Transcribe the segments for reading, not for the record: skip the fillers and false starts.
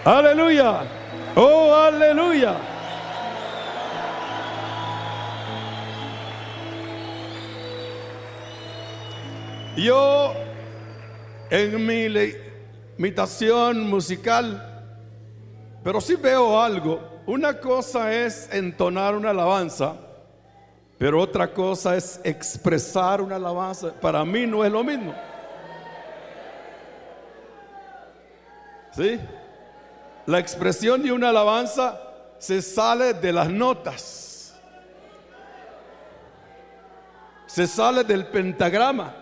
Aleluya. Oh, aleluya. Yo en mi imitación musical, pero sí veo algo. Una cosa es entonar una alabanza, pero otra cosa es expresar una alabanza. Para mí no es lo mismo. ¿Sí? La expresión de una alabanza se sale de las notas, se sale del pentagrama.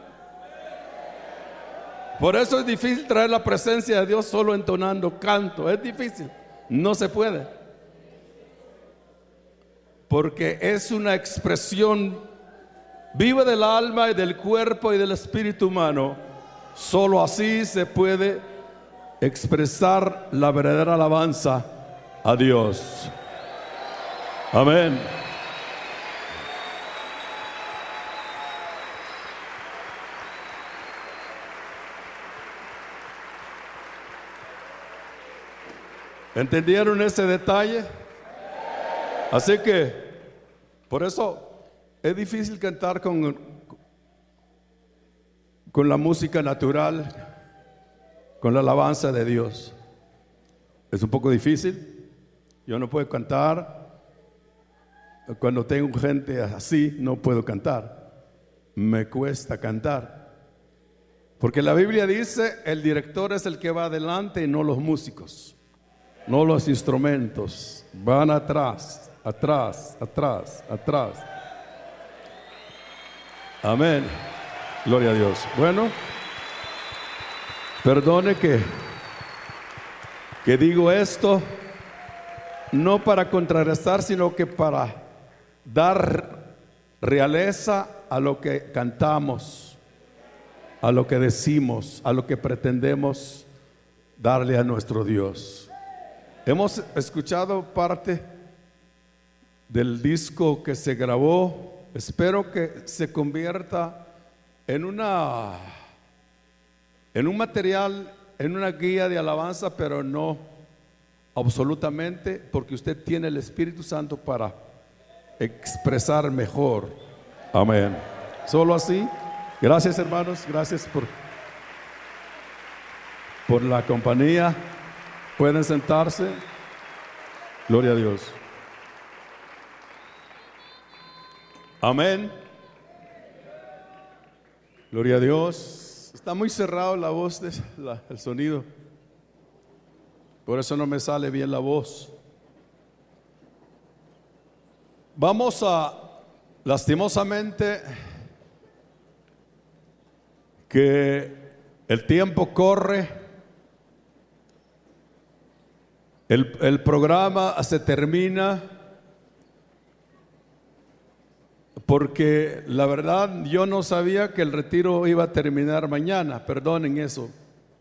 Por eso es difícil traer la presencia de Dios solo entonando canto. Es difícil, no se puede, porque es una expresión viva del alma y del cuerpo y del espíritu humano. Solo así se puede expresar la verdadera alabanza a Dios. Amén. ¿Entendieron ese detalle? Así que por eso es difícil cantar con la música natural, con la alabanza de Dios. Es un poco difícil. Yo no puedo cantar. Cuando tengo gente así, no puedo cantar. Me cuesta cantar. Porque la Biblia dice, el director es el que va adelante y no los músicos, no los instrumentos. Van atrás, atrás, atrás, atrás. Amén. Gloria a Dios. Bueno, perdone que digo esto no para contrarrestar, sino que para dar realeza a lo que cantamos, a lo que decimos, a lo que pretendemos darle a nuestro Dios. Hemos escuchado parte del disco que se grabó. Espero que se convierta en un material, en una guía de alabanza, pero no absolutamente, porque usted tiene el Espíritu Santo para expresar mejor. Amén. Solo así. Gracias, hermanos. Gracias por la compañía. Pueden sentarse. Gloria a Dios. Amén. Gloria a Dios. Está muy cerrado la voz, el sonido. Por eso no me sale bien la voz. Vamos a, lastimosamente, que el tiempo corre. El programa se termina, porque la verdad yo no sabía que el retiro iba a terminar mañana. Perdonen eso.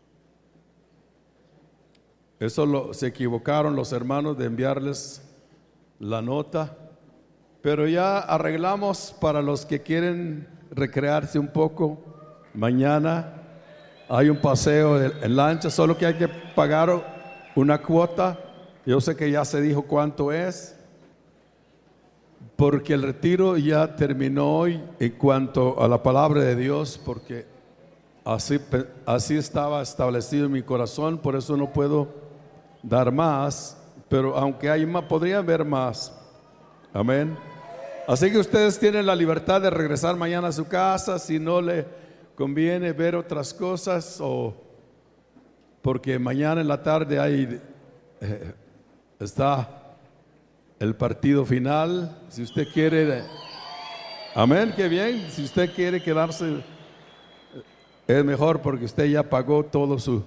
Se equivocaron los hermanos de enviarles la nota, pero ya arreglamos para los que quieren recrearse un poco. Mañana hay un paseo en lancha, solo que hay que pagar una cuota. Yo sé que ya se dijo cuánto es, porque el retiro ya terminó hoy en cuanto a la palabra de Dios, porque así estaba establecido en mi corazón. Por eso no puedo dar más, pero aunque hay más, podría haber más. Amén. Así que ustedes tienen la libertad de regresar mañana a su casa, si no le conviene ver otras cosas, o porque mañana en la tarde está el partido final. Si usted quiere, amén, qué bien. Si usted quiere quedarse, es mejor, porque usted ya pagó todo su